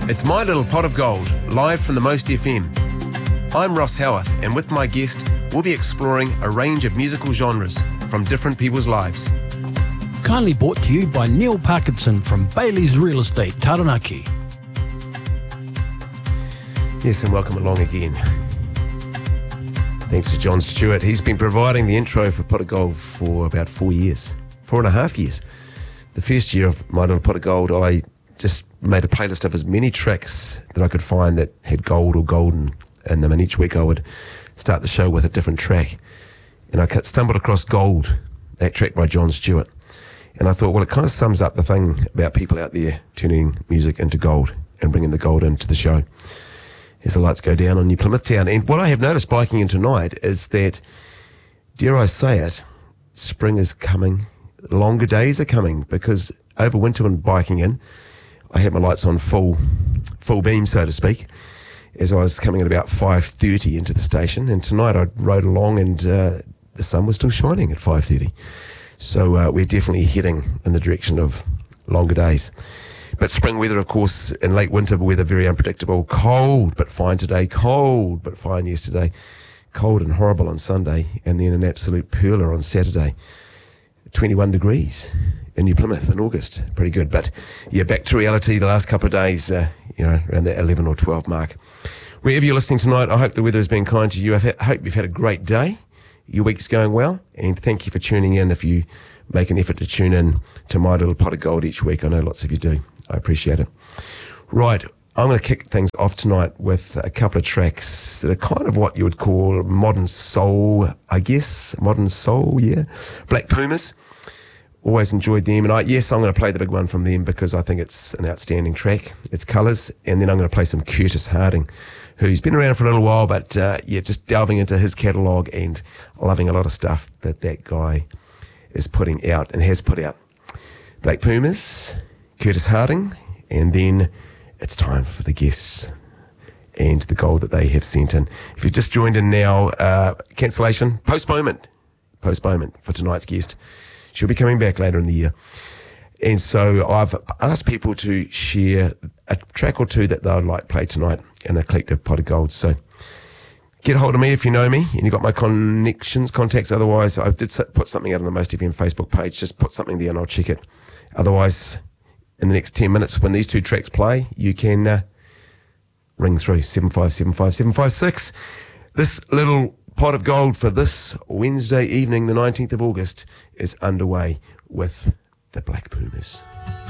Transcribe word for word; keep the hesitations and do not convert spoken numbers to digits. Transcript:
It's My Little Pot of Gold, live from the Most F M. I'm Ross Howarth, and with my guest, we'll be exploring a range of musical genres from different people's lives. Kindly brought to you by Neil Parkinson from Bailey's Real Estate, Taranaki. Yes, and welcome along again. Thanks to John Stewart. He's been providing the intro for Pot of Gold for about four years, four and a half years. The first year of My Little Pot of Gold, I just made a playlist of as many tracks that I could find that had gold or golden in them, and each week I would start the show with a different track. And I stumbled across Gold, that track by John Stewart. And I thought, well, it kind of sums up the thing about people out there turning music into gold and bringing the gold into the show as the lights go down on New Plymouth Town. And what I have noticed biking in tonight is that, dare I say it, spring is coming. Longer days are coming, because over winter when biking in, I had my lights on full full beam, so to speak, as I was coming at about five thirty into the station. And tonight I rode along and uh, the sun was still shining at five thirty. So uh, we're definitely heading in the direction of longer days. But spring weather, of course, and late winter weather, very unpredictable. Cold, but fine today. Cold, but fine yesterday. Cold and horrible on Sunday. And then an absolute perler on Saturday. twenty-one degrees in New Plymouth in August. Pretty good. But yeah, back to reality the last couple of days, uh, you know, around the eleven or twelve mark. Wherever you're listening tonight, I hope the weather has been kind to you. I hope you've had a great day. Your week's going well. And thank you for tuning in. If you make an effort to tune in to My Little Pot of Gold each week, I know lots of you do. I appreciate it. Right. I'm going to kick things off tonight with a couple of tracks that are kind of what you would call modern soul, I guess. Modern soul, yeah. Black Pumas. Always enjoyed them. And I, yes, I'm going to play the big one from them because I think it's an outstanding track. It's Colours. And then I'm going to play some Curtis Harding, who's been around for a little while, but uh, yeah, just delving into his catalogue and loving a lot of stuff that that guy is putting out and has put out. Black Pumas, Curtis Harding, and then it's time for the guests and the gold that they have sent in. If you've just joined in now, uh, cancellation, postponement, postponement for tonight's guest. She'll be coming back later in the year. And so I've asked people to share a track or two that they would like to play tonight in a collective pot of gold. So get hold of me if you know me and you've got my connections, contacts. Otherwise, I did put something out on the Most F M Facebook page. Just put something there and I'll check it. Otherwise, in the next ten minutes, when these two tracks play, you can uh, ring through seven five seven five seven five six. This little pot of gold for this Wednesday evening, the nineteenth of August, is underway with the Black Pumas.